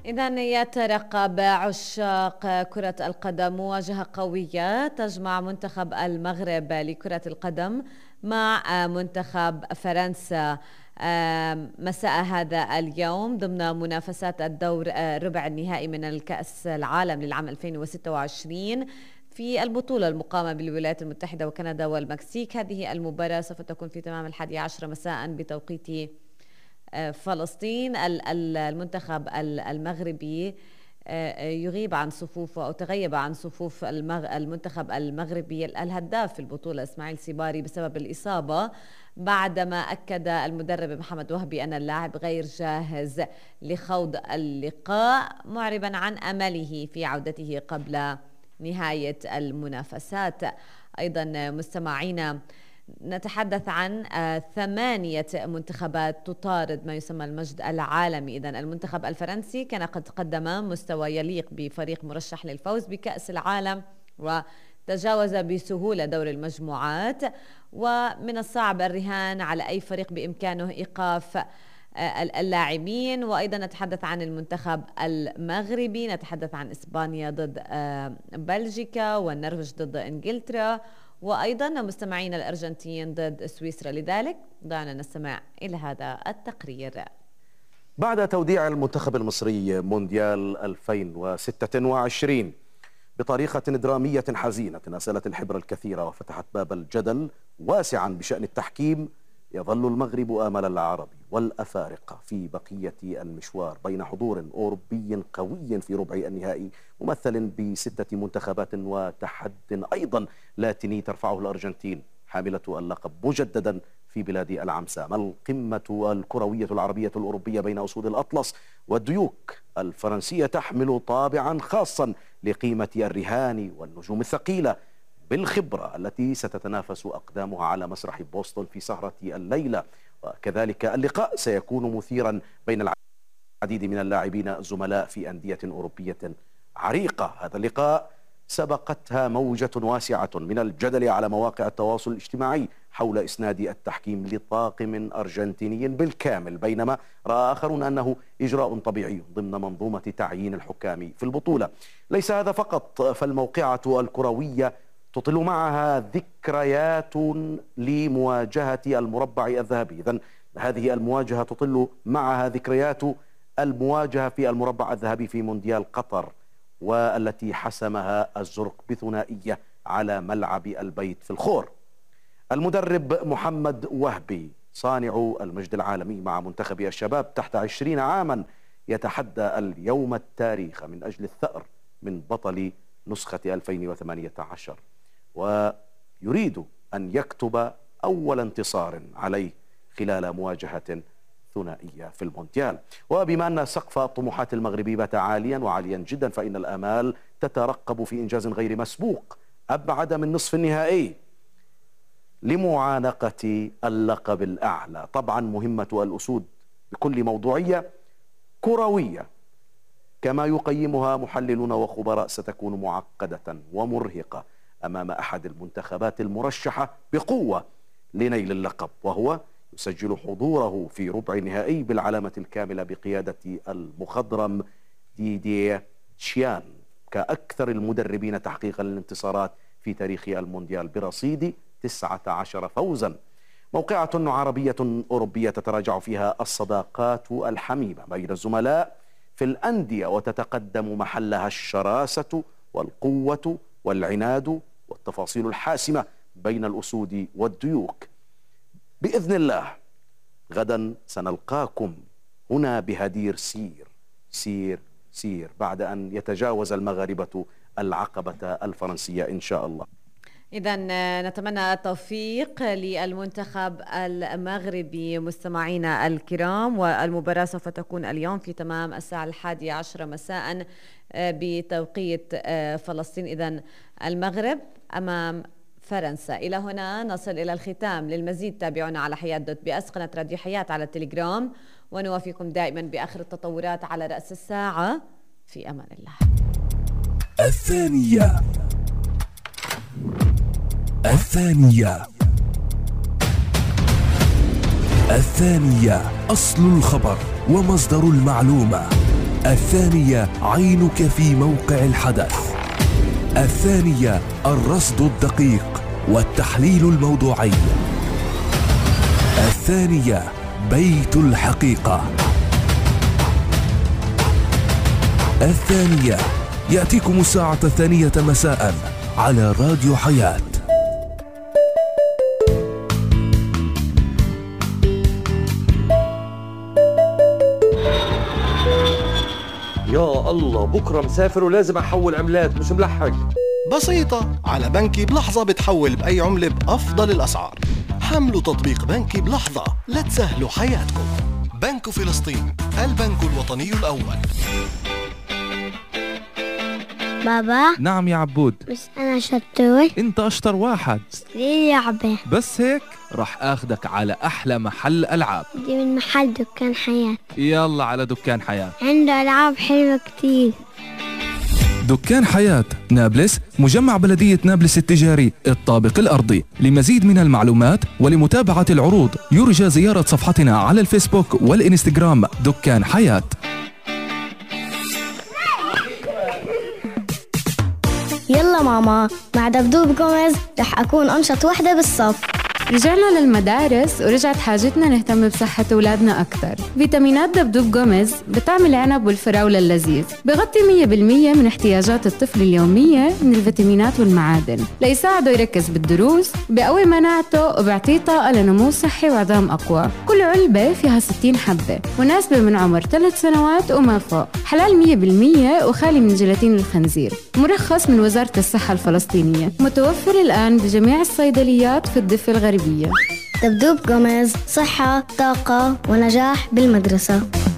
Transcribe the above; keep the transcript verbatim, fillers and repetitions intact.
إذن يترقب عشاق كرة القدم مواجهة قوية تجمع منتخب المغرب لكرة القدم مع منتخب فرنسا مساء هذا اليوم ضمن منافسات الدور ربع النهائي من الكأس العالم للعام ألفين وستة وعشرين في البطولة المقامة بالولايات المتحدة وكندا والمكسيك. هذه المباراة سوف تكون في تمام الحادي عشر مساء بتوقيت فلسطين. المنتخب المغربي يغيب عن صفوفه أو تغيب عن صفوف المنتخب المغربي الهداف في البطولة إسماعيل سيباري بسبب الإصابة، بعدما أكد المدرب محمد وهبي أن اللاعب غير جاهز لخوض اللقاء، معربا عن أمله في عودته قبل نهاية المنافسات. أيضا مستمعينا نتحدث عن ثمانية منتخبات تطارد ما يسمى المجد العالمي. إذن المنتخب الفرنسي كان قد قدم مستوى يليق بفريق مرشح للفوز بكأس العالم وتجاوز بسهولة دور المجموعات، ومن الصعب الرهان على أي فريق بإمكانه إيقاف اللاعبين. وأيضا نتحدث عن المنتخب المغربي، نتحدث عن إسبانيا ضد بلجيكا والنرويج ضد إنجلترا، وأيضا مستمعين الأرجنتين ضد سويسرا. لذلك دعنا نستمع إلى هذا التقرير. بعد توديع المنتخب المصري مونديال ألفين وستة وعشرين بطريقة درامية حزينة أسالت الحبر الكثيرة وفتحت باب الجدل واسعا بشأن التحكيم، يظل المغرب آمل العرب والأفارقة في بقية المشوار بين حضور أوروبي قوي في ربع النهائي ممثل بستة منتخبات وتحد أيضا لاتيني ترفعه الأرجنتين حاملة اللقب مجددا في بلاد العمسة. ما القمة الكروية العربية الأوروبية بين أسود الأطلس والديوك الفرنسية تحمل طابعا خاصا لقيمة الرهان والنجوم الثقيلة بالخبرة التي ستتنافس أقدامها على مسرح بوسطن في سهرة الليلة. وكذلك اللقاء سيكون مثيرا بين العديد من اللاعبين الزملاء في أندية أوروبية عريقة. هذا اللقاء سبقتها موجة واسعة من الجدل على مواقع التواصل الاجتماعي حول إسناد التحكيم لطاقم أرجنتيني بالكامل، بينما رأى آخرون أنه إجراء طبيعي ضمن منظومة تعيين الحكام في البطولة. ليس هذا فقط، فالموقعة الكروية تطل معها ذكريات لمواجهة المربع الذهبي. إذن هذه المواجهة تطل معها ذكريات المواجهة في المربع الذهبي في مونديال قطر، والتي حسمها الزرق بثنائية على ملعب البيت في الخور. المدرب محمد وهبي صانع المجد العالمي مع منتخب الشباب تحت عشرين عاما يتحدى اليوم التاريخ من أجل الثأر من بطل نسخة ألفين وثمانية عشر، ويريد أن يكتب أول انتصار عليه خلال مواجهة ثنائية في المونديال. وبما أن سقف الطموحات المغربي بات عاليا وعاليا جدا، فإن الآمال تترقب في إنجاز غير مسبوق أبعد من نصف النهائي لمعانقة اللقب الأعلى. طبعا مهمة الأسود بكل موضوعية كروية كما يقيمها محللون وخبراء ستكون معقدة ومرهقة أمام أحد المنتخبات المرشحة بقوة لنيل اللقب، وهو يسجل حضوره في ربع النهائي بالعلامة الكاملة بقيادة المخضرم ديديه تشيان كأكثر المدربين تحقيقا للانتصارات في تاريخ المونديال برصيد تسعة عشر فوزا. موقعة عربية أوروبية تتراجع فيها الصداقات الحميمة بين الزملاء في الأندية، وتتقدم محلها الشراسة والقوة والعناد والتفاصيل الحاسمة بين الأسود والديوك. بإذن الله غدا سنلقاكم هنا بهدير سير سير سير بعد أن يتجاوز المغاربة العقبة الفرنسية إن شاء الله. إذن نتمنى التوفيق للمنتخب المغربي مستمعينا الكرام، والمباراة سوف تكون اليوم في تمام الساعة الحادية عشرة مساء بتوقيت فلسطين. إذن المغرب أمام فرنسا. إلى هنا نصل إلى الختام. للمزيد تابعونا على حياة دوت بي اس قناة راديو حياة على التليجرام، ونوافيكم دائما بآخر التطورات على رأس الساعة. في أمان الله. الثانية الثانية الثانية أصل الخبر ومصدر المعلومة. الثانية عينك في موقع الحدث. الثانية الرصد الدقيق والتحليل الموضوعي. الثانية بيت الحقيقة. الثانية يأتيكم الساعة الثانية مساء على راديو حياة. يا الله بكرة مسافر ولازم أحول عملات، مش ملحق. بسيطة، على بنكي بلحظة بتحول بأي عملة بأفضل الأسعار. حملوا تطبيق بنكي بلحظة لتسهلوا حياتكم. بنك فلسطين، البنك الوطني الأول. بابا. نعم يا عبود. بس أنا شطور. أنت أشطر واحد. اشتري لعبة. بس هيك رح أخدك على أحلى محل ألعاب. دي من محل دكان حياة. يلا على دكان حياة، عنده ألعاب حلوة كتير. دكان حياة نابلس، مجمع بلدية نابلس التجاري الطابق الأرضي. لمزيد من المعلومات ولمتابعة العروض يرجى زيارة صفحتنا على الفيسبوك والإنستغرام دكان حياة. يلا ماما، مع دبدوب جوميز رح أكون أنشط وحدة بالصف. رجعنا للمدارس ورجعت حاجتنا نهتم بصحة أولادنا أكثر. فيتامينات دبدوب جوميز بتعمل العنب والفراولة اللذيذ، بغطي مية بالمية من احتياجات الطفل اليومية من الفيتامينات والمعادن ليساعده يركز بالدروس، بقوي مناعته وبيعطيه طاقة لنمو صحي وعظام أقوى. كل علبة فيها ستين حبة، مناسبة من عمر ثلاث سنوات وما فوق، حلال مية بالمية وخالي من جيلاتين الخنزير، مرخص من وزارة الصحة الفلسطينية، متوفر الآن بجميع الصيدليات في الضفة الغربية. دبدوب جوميز، صحة، طاقة ونجاح بالمدرسة.